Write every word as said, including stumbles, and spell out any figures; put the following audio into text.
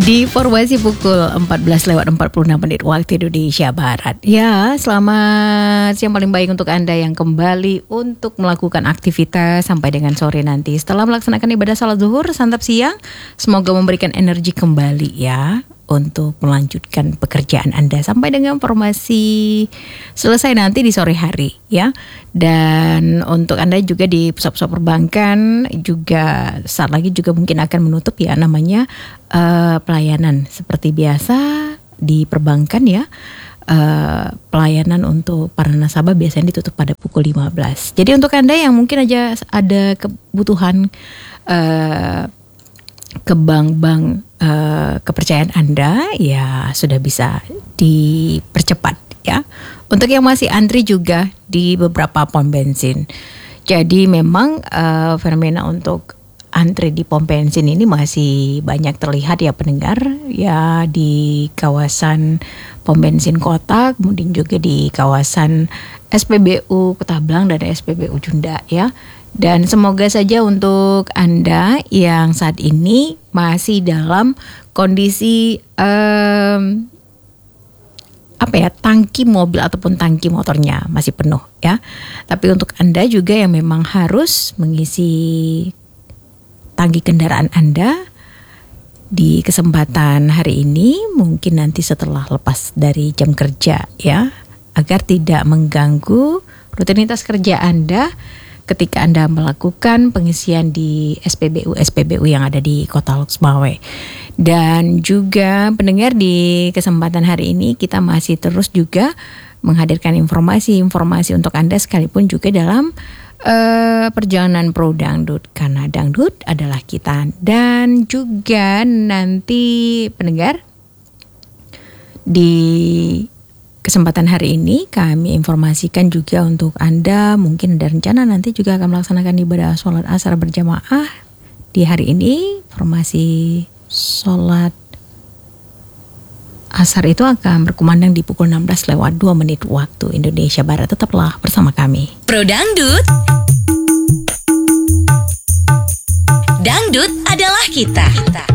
Di formasi pukul empat belas lewat empat puluh enam menit waktu Indonesia Barat. Ya, selamat siang paling baik untuk Anda yang kembali untuk melakukan aktivitas sampai dengan sore nanti. Setelah melaksanakan ibadah salat zuhur, santap siang, semoga memberikan energi kembali ya untuk melanjutkan pekerjaan Anda sampai dengan formasi selesai nanti di sore hari ya. Dan untuk Anda juga di pusat-pusat perbankan juga saat lagi juga mungkin akan menutup ya namanya uh, pelayanan seperti biasa di perbankan ya. Uh, pelayanan untuk para nasabah biasanya ditutup pada pukul lima belas. Jadi untuk Anda yang mungkin aja ada kebutuhan uh, ke bank-bank uh, kepercayaan Anda ya sudah bisa dipercepat ya. Untuk yang masih antri juga di beberapa pom bensin. Jadi memang uh, fenomena untuk antri di pom bensin ini masih banyak terlihat ya pendengar ya di kawasan pom bensin kota, kemudian juga di kawasan S P B U Kota Blang dan S P B U Junda ya. Dan semoga saja untuk Anda yang saat ini masih dalam kondisi um, apa ya tangki mobil ataupun tangki motornya masih penuh ya. Tapi untuk Anda juga yang memang harus mengisi tangki kendaraan Anda di kesempatan hari ini, mungkin nanti setelah lepas dari jam kerja ya, agar tidak mengganggu rutinitas kerja Anda ketika Anda melakukan pengisian di S P B U-S P B U yang ada di Kota Loksmawe. Dan juga pendengar di kesempatan hari ini kita masih terus juga menghadirkan informasi-informasi untuk Anda sekalipun juga dalam uh, perjalanan Pro Dangdut. Karena Dangdut adalah kita. Dan juga nanti pendengar di kesempatan hari ini kami informasikan juga untuk Anda mungkin ada rencana nanti juga akan melaksanakan ibadah sholat asar berjamaah di hari ini. Formasi sholat asar itu akan berkumandang di pukul enam belas lewat dua menit waktu Indonesia Barat. Tetaplah bersama kami. Pro Dangdut, Dangdut adalah kita. kita.